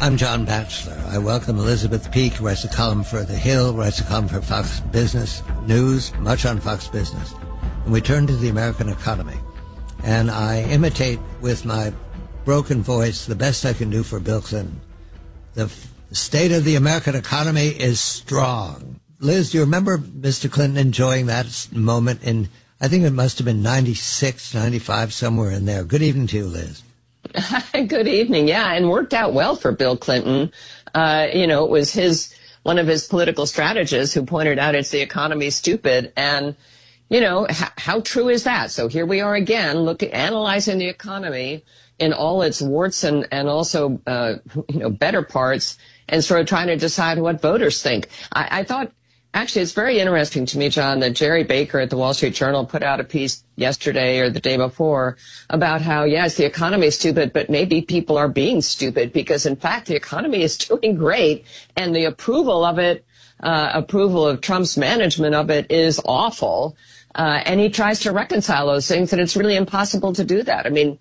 I'm John Batchelor. I welcome Elizabeth Peake, who writes a column for The Hill, writes a column for Fox Business News, much on Fox Business. And we turn to the American economy. And I imitate with my broken voice the best I can do for Bill Clinton. The state of the American economy is strong. Liz, do you remember Mr. Clinton enjoying that moment in, I think it must have been 96, 95, somewhere in there. Good evening to you, Liz. Good evening. Yeah, and worked out well for Bill Clinton. It was one of his political strategists who pointed out it's the economy stupid. And, how true is that? So here we are again, analyzing the economy in all its warts and also, better parts, and sort of trying to decide what voters think. I thought, actually, it's very interesting to me, John, that Jerry Baker at the Wall Street Journal put out a piece yesterday or the day before about how, yes, the economy is stupid, but maybe people are being stupid because, in fact, the economy is doing great, and the approval of Trump's management of it is awful. And he tries to reconcile those things, and it's really impossible to do that. I mean,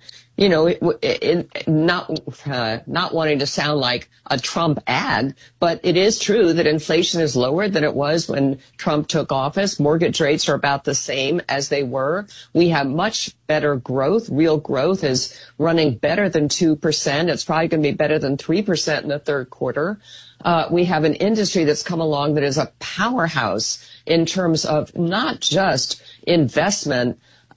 not wanting to sound like a Trump ad, but it is true that inflation is lower than it was when Trump took office. Mortgage rates are about the same as they were. We have much better growth. Real growth is running better than 2%. It's probably going to be better than 3% in the third quarter. We have an industry that's come along that is a powerhouse in terms of not just investment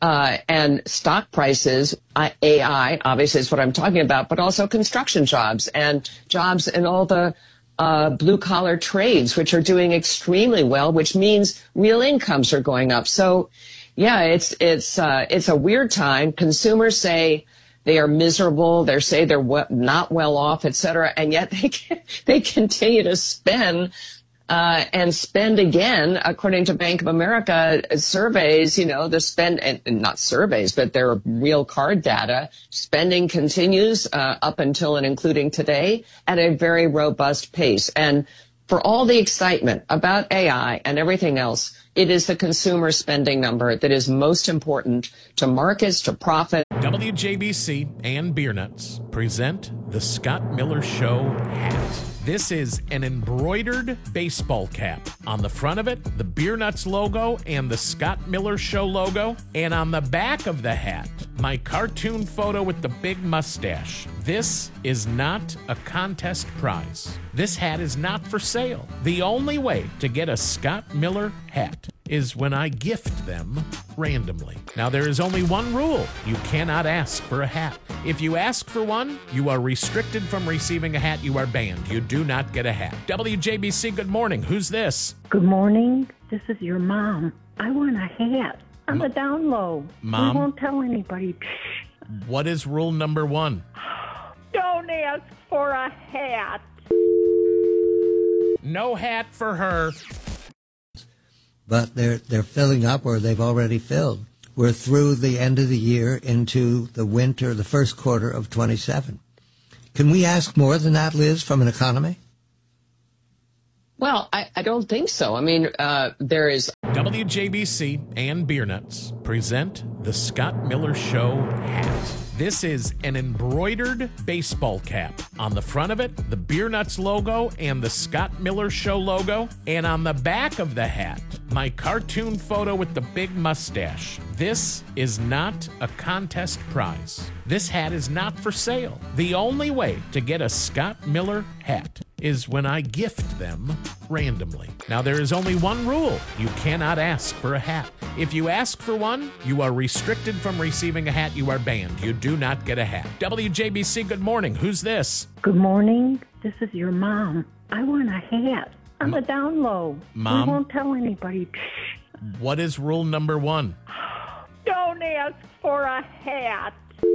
and stock prices. AI, obviously, is what I'm talking about, but also construction jobs and jobs in all the blue-collar trades, which are doing extremely well, which means real incomes are going up. So, yeah, it's a weird time. Consumers say they are miserable. They say they're not well off, et cetera, and yet they continue to spend and spend again. According to Bank of America surveys, the spend, and not surveys, but their real card data, spending continues up until and including today at a very robust pace. And for all the excitement about AI and everything else, it is the consumer spending number that is most important to markets, to profit. WJBC and Beer Nuts present the Scott Miller Show hat. This is an embroidered baseball cap. On the front of it, the Beer Nuts logo and the Scott Miller Show logo. And on the back of the hat, my cartoon photo with the big mustache. This is not a contest prize. This hat is not for sale. The only way to get a Scott Miller hat is when I gift them randomly. Now, there is only one rule. You cannot ask for a hat. If you ask for one, you are restricted from receiving a hat. You are banned. You do not get a hat. WJBC, good morning. Who's this? Good morning. This is your mom. I want a hat. I'm a down low. Mom? We won't tell anybody. What is rule number 1? Don't ask for a hat. No hat for her. But they're filling up, or they've already filled. We're through the end of the year into the winter, the first quarter of 27. Can we ask more than that, Liz, from an economy? Well, I don't think so. I mean, there is... WJBC and Beer Nuts present the Scott Miller Show hat. This is an embroidered baseball cap. On the front of it, the Beer Nuts logo and the Scott Miller Show logo. And on the back of the hat, my cartoon photo with the big mustache. This is not a contest prize. This hat is not for sale. The only way to get a Scott Miller hat is when I gift them randomly. Now, there is only one rule. You cannot ask for a hat. If you ask for one, you are restricted from receiving a hat. You are banned. You do not get a hat. WJBC, good morning. Who's this? Good morning. This is your mom. I want a hat. I'm a down low. Mom? We won't tell anybody. What is rule number 1? Don't ask for a hat.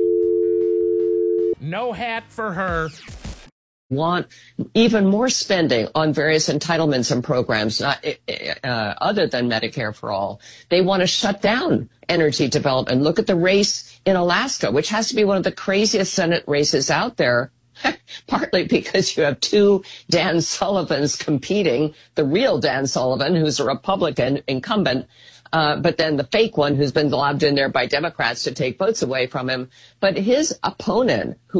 No hat for her. Want even more spending on various entitlements and programs other than Medicare for All. They want to shut down energy development. Look at the race in Alaska, which has to be one of the craziest Senate races out there, partly because you have two Dan Sullivans competing, the real Dan Sullivan, who's a Republican incumbent, but then the fake one who's been lobbed in there by Democrats to take votes away from him. But his opponent, who